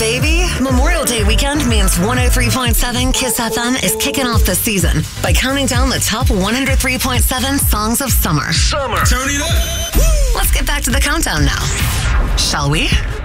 baby. Memorial Day weekend means 103.7 Kiss FM is kicking off the season by counting down the top 103.7 songs of summer. Turn it up. Let's get back to the countdown now, shall we?